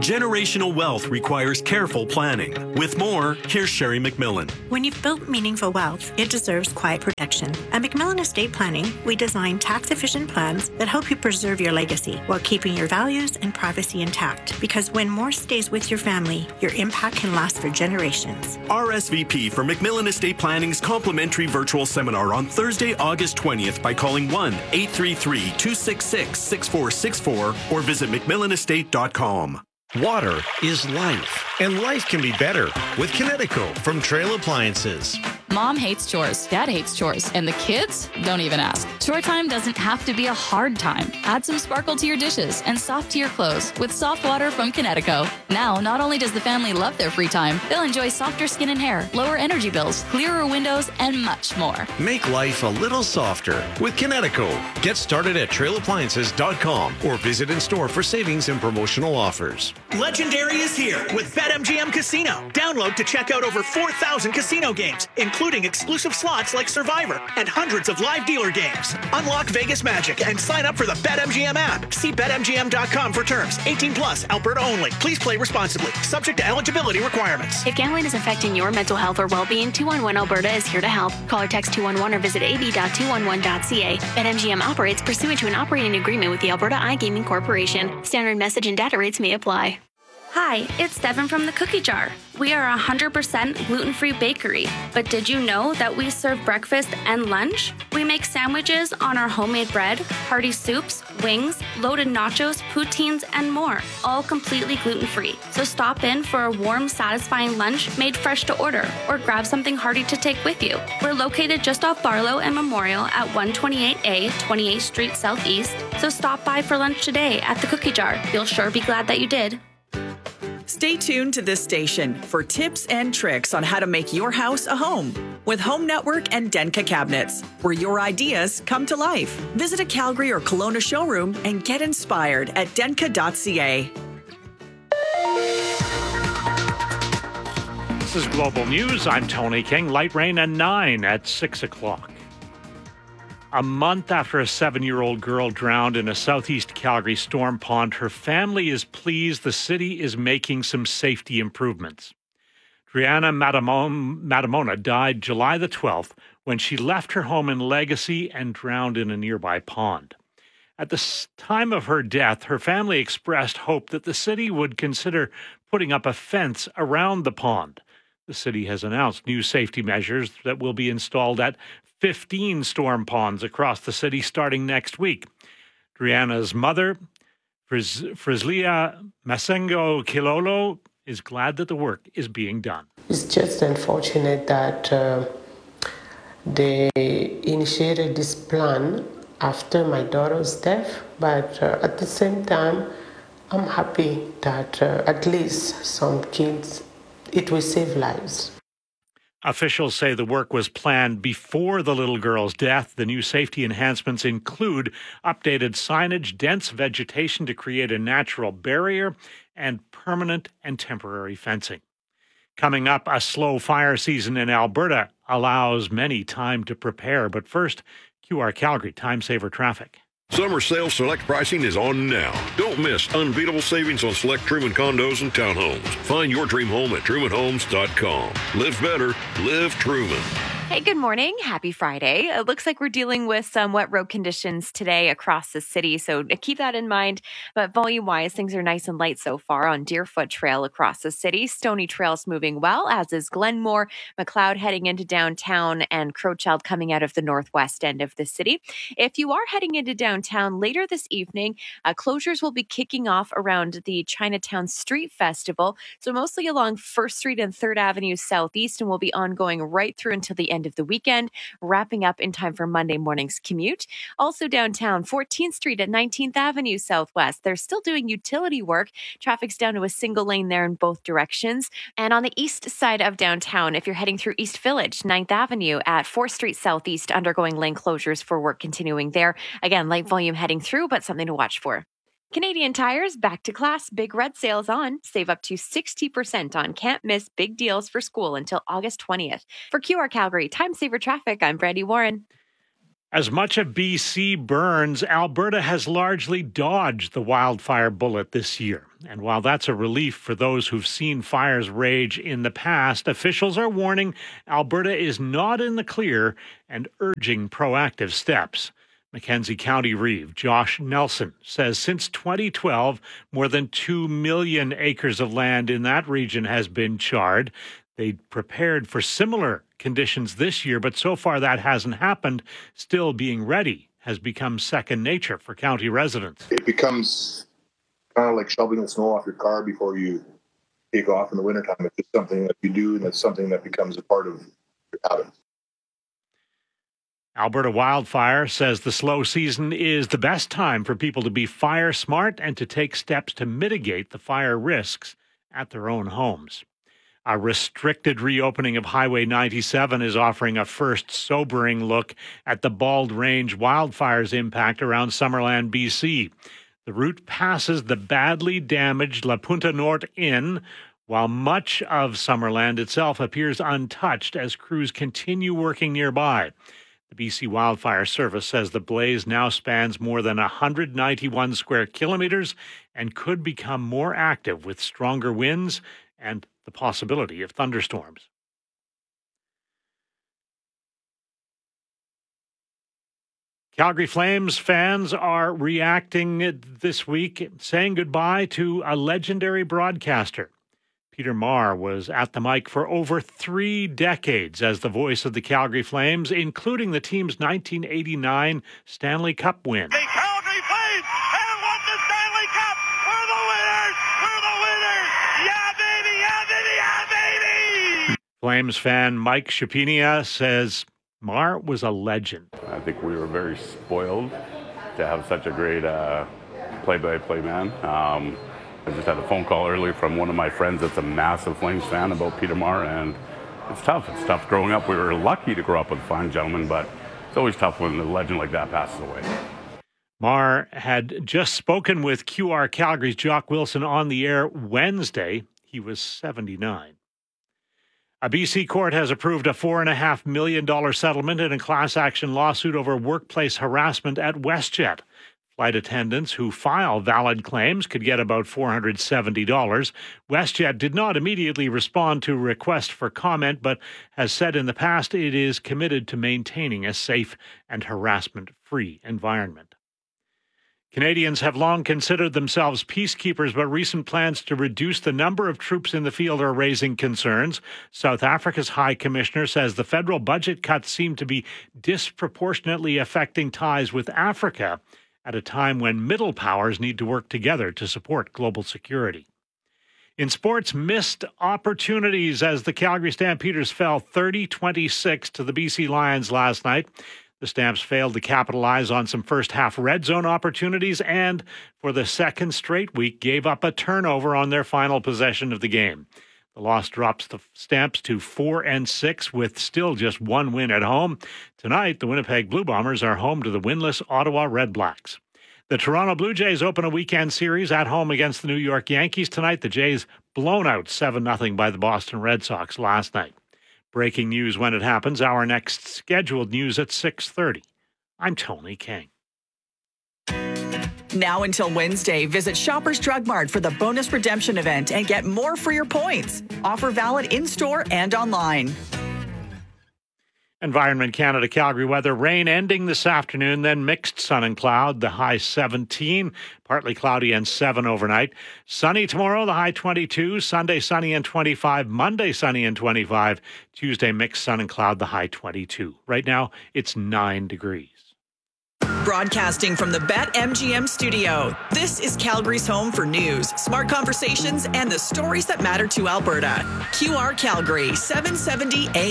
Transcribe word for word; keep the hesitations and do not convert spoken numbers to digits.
Generational wealth requires careful planning. With more, here's Sherry McMillan. When you've built meaningful wealth, it deserves quiet protection. At McMillan Estate Planning, we design tax-efficient plans that help you preserve your legacy while keeping your values and privacy intact. Because when more stays with your family, your impact can last for generations. R S V P for McMillan Estate Planning's complimentary virtual seminar on Thursday, August twentieth by calling one eight three three, two six six, six four six four or visit mcmillan estate dot com. Water is life, and life can be better with Kinetico from Trail Appliances. Mom hates chores, Dad hates chores, and the kids don't even ask. Chore time doesn't have to be a hard time. Add some sparkle to your dishes and soft to your clothes with soft water from Kinetico. Now, not only does the family love their free time, they'll enjoy softer skin and hair, lower energy bills, clearer windows, and much more. Make life a little softer with Kinetico. Get started at trail appliances dot com or visit in store for savings and promotional offers. Legendary is here with BetMGM Casino. Download to check out over four thousand casino games, including exclusive slots like Survivor and hundreds of live dealer games. Unlock Vegas magic and sign up for the BetMGM app. See bet M G M dot com for terms. eighteen plus, Alberta only. Please play responsibly. Subject to eligibility requirements. If gambling is affecting your mental health or well-being, two one one Alberta is here to help. Call or text two one one or visit a b dot two one one dot c a. BetMGM operates pursuant to an operating agreement with the Alberta iGaming Corporation. Standard message and data rates may apply. Hi, it's Devin from the Cookie Jar. We are a one hundred percent gluten-free bakery, but did you know that we serve breakfast and lunch? We make sandwiches on our homemade bread, hearty soups, wings, loaded nachos, poutines, and more, all completely gluten-free. So stop in for a warm, satisfying lunch made fresh to order, or grab something hearty to take with you. We're located just off Barlow and Memorial at one twenty-eight A, twenty-eighth Street Southeast, so stop by for lunch today at the Cookie Jar. You'll sure be glad that you did. Stay tuned to this station for tips and tricks on how to make your house a home with Home Network and Denka Cabinets, where your ideas come to life. Visit a Calgary or Kelowna showroom and get inspired at denka dot c a. This is Global News. I'm Tony King. Light rain and nine at six o'clock. A month after a seven-year-old girl drowned in a southeast Calgary storm pond, her family is pleased the city is making some safety improvements. Driana Matamona died July the twelfth when she left her home in Legacy and drowned in a nearby pond. At the time of her death, her family expressed hope that the city would consider putting up a fence around the pond. The city has announced new safety measures that will be installed at fifteen storm ponds across the city starting next week. Driana's mother, Friz- Frizlia Masengo Kilolo, is glad that the work is being done. It's just unfortunate that uh, they initiated this plan after my daughter's death, but uh, at the same time, I'm happy that uh, at least some kids, it will save lives. Officials say the work was planned before the little girl's death. The new safety enhancements include updated signage, dense vegetation to create a natural barrier, and permanent and temporary fencing. Coming up, a slow fire season in Alberta allows many time to prepare. But first, Q R Calgary Time Saver Traffic. Summer sales select pricing is on now. Don't miss unbeatable savings on select Truman condos and townhomes. Find your dream home at truman homes dot com. Live better, live Truman. Hey, good morning. Happy Friday. It looks like we're dealing with some wet road conditions today across the city, so keep that in mind. But volume-wise, things are nice and light so far on Deerfoot Trail across the city. Stony Trail's moving well, as is Glenmore, McLeod heading into downtown, and Crowchild coming out of the northwest end of the city. If you are heading into downtown later this evening, uh, closures will be kicking off around the Chinatown Street Festival, so mostly along First Street and third Avenue Southeast, and will be ongoing right through until the end of the weekend, wrapping up in time for Monday morning's commute. Also downtown, fourteenth Street at nineteenth Avenue Southwest. They're still doing utility work. Traffic's down to a single lane there in both directions. And on the east side of downtown, if you're heading through East Village, ninth Avenue at fourth Street Southeast, undergoing lane closures for work continuing there. Again, light volume heading through, but something to watch for. Canadian Tire's back to class. Big Red sales on. Save up to sixty percent on can't miss big deals for school until August twentieth. For Q R Calgary Time Saver Traffic, I'm Brandy Warren. As much of B C burns, Alberta has largely dodged the wildfire bullet this year. And while that's a relief for those who've seen fires rage in the past, officials are warning Alberta is not in the clear and urging proactive steps. Mackenzie County Reeve Josh Nelson says since twenty twelve, more than two million acres of land in that region has been charred. They prepared for similar conditions this year, but so far that hasn't happened. Still, being ready has become second nature for county residents. It becomes kind of like shoveling the snow off your car before you take off in the wintertime. It's just something that you do, and it's something that becomes a part of your habits. Alberta Wildfire says the slow season is the best time for people to be fire smart and to take steps to mitigate the fire risks at their own homes. A restricted reopening of Highway ninety-seven is offering a first sobering look at the Bald Range wildfire's impact around Summerland, B C. The route passes the badly damaged La Punta Norte Inn, while much of Summerland itself appears untouched as crews continue working nearby. The B C Wildfire Service says the blaze now spans more than one hundred ninety-one square kilometers and could become more active with stronger winds and the possibility of thunderstorms. Calgary Flames fans are reacting this week, saying goodbye to a legendary broadcaster. Peter Maher was at the mic for over three decades as the voice of the Calgary Flames, including the team's nineteen eighty-nine Stanley Cup win. The Calgary Flames have won the Stanley Cup! We're the winners! We're the winners! Yeah, baby! Yeah, baby! Yeah, baby! Flames fan Mike Shapinia says Maher was a legend. I think we were very spoiled to have such a great uh, play-by-play man. Um, I just had a phone call earlier from one of my friends that's a massive Flames fan about Peter Maher, and it's tough. It's tough growing up. We were lucky to grow up with a fine gentleman, but it's always tough when a legend like that passes away. Maher had just spoken with Q R Calgary's Jock Wilson on the air Wednesday. He was seventy-nine. A B C court has approved a four point five million dollars settlement in a class action lawsuit over workplace harassment at WestJet. Flight attendants who file valid claims could get about four hundred seventy dollars. WestJet did not immediately respond to a request for comment, but has said in the past it is committed to maintaining a safe and harassment-free environment. Canadians have long considered themselves peacekeepers, but recent plans to reduce the number of troops in the field are raising concerns. South Africa's High Commissioner says the federal budget cuts seem to be disproportionately affecting ties with Africa at a time when middle powers need to work together to support global security. In sports, missed opportunities as the Calgary Stampeders fell thirty twenty-six to the B C Lions last night. The Stamps failed to capitalize on some first-half red zone opportunities and, for the second straight week, gave up a turnover on their final possession of the game. The loss drops the Stamps to four and six with still just one win at home. Tonight, the Winnipeg Blue Bombers are home to the winless Ottawa Red Blacks. The Toronto Blue Jays open a weekend series at home against the New York Yankees tonight. The Jays blown out seven nothing by the Boston Red Sox last night. Breaking news when it happens. Our next scheduled news at six thirty. I'm Tony King. Now until Wednesday, visit Shoppers Drug Mart for the bonus redemption event and get more for your points. Offer valid in-store and online. Environment Canada Calgary weather. Rain ending this afternoon, then mixed sun and cloud. The high seventeen, partly cloudy and seven overnight. Sunny tomorrow, the high twenty-two. Sunday sunny and twenty-five. Monday sunny and twenty-five. Tuesday mixed sun and cloud, the high twenty-two. Right now, it's nine degrees. Broadcasting from the BetMGM studio, this is Calgary's home for news, smart conversations, and the stories that matter to Alberta. Q R Calgary, seven seventy A M.